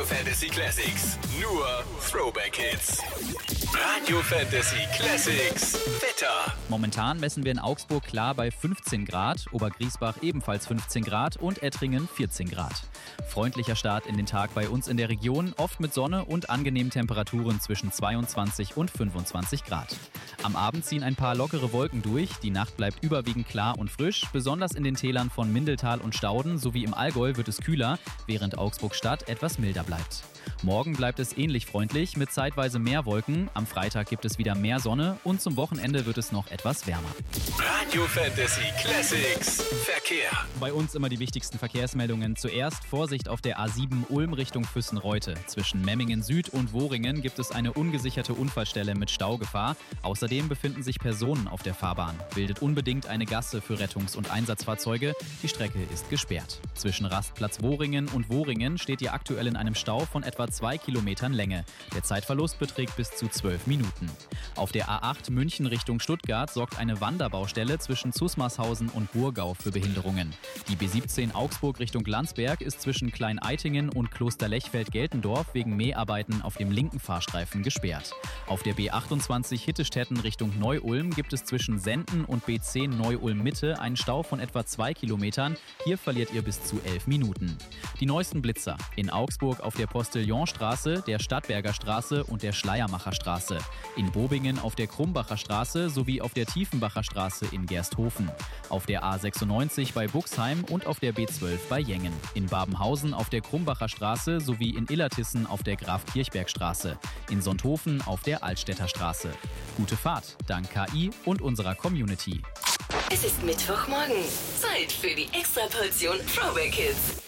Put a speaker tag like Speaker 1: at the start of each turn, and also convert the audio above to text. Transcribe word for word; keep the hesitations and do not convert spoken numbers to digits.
Speaker 1: Fantasy Classics. Nur Throwback Hits. Radio Fantasy Classics. Wetter.
Speaker 2: Momentan messen wir in Augsburg klar bei fünfzehn Grad, Obergriesbach ebenfalls fünfzehn Grad und Ettringen vierzehn Grad. Freundlicher Start in den Tag bei uns in der Region, oft mit Sonne und angenehmen Temperaturen zwischen zweiundzwanzig und fünfundzwanzig Grad. Am Abend ziehen ein paar lockere Wolken durch, die Nacht bleibt überwiegend klar und frisch, besonders in den Tälern von Mindeltal und Stauden sowie im Allgäu wird es kühler, während Augsburg-Stadt etwas milder bleibt. Morgen bleibt es ähnlich freundlich mit zeitweise mehr Wolken, am Freitag gibt es wieder mehr Sonne und zum Wochenende wird es noch etwas wärmer.
Speaker 1: Radio Fantasy Classics Verkehr.
Speaker 2: Bei uns immer die wichtigsten Verkehrsmeldungen. Zuerst Vorsicht auf der A sieben Ulm Richtung Füssen-Reute. Zwischen Memmingen Süd und Wohringen gibt es eine ungesicherte Unfallstelle mit Staugefahr. Außerdem befinden sich Personen auf der Fahrbahn. Bildet unbedingt eine Gasse für Rettungs- und Einsatzfahrzeuge. Die Strecke ist gesperrt. Zwischen Rastplatz Wohringen und Wohringen steht ihr aktuell in einem Stau von etwa zwei Kilometern Länge. Der Zeitverlust beträgt bis zu zwölf Minuten. Auf der A acht München Richtung Stuttgart sorgt eine Wanderbaustelle zwischen Zusmarshausen und Burgau für Behinderungen. Die B siebzehn Augsburg Richtung Landsberg ist zwischen Klein-Eitingen und Kloster-Lechfeld-Geltendorf wegen Mäharbeiten auf dem linken Fahrstreifen gesperrt. Auf der B achtundzwanzig Hittestetten Richtung Neu-Ulm gibt es zwischen Senden und B zehn Neu-Ulm-Mitte einen Stau von etwa zwei Kilometern. Hier verliert ihr bis zu elf Minuten. Die neuesten Blitzer in Augsburg auf der Postillonstraße, der Stadtberger Straße und der Schleiermacher Straße. In Bobingen auf der Krumbacher Straße sowie auf der Tiefenbacher Straße in Gersthofen. Auf der A sechsundneunzig bei Buxheim und auf der B zwölf bei Jengen. In Babenhausen auf der Krumbacher Straße sowie in Illertissen auf der Graf-Kirchberg-Straße. In Sonthofen auf der Altstädter Straße. Gute Fahrt, dank K I und unserer Community.
Speaker 3: Es ist Mittwochmorgen. Zeit für die Extraportion Throwback Hits.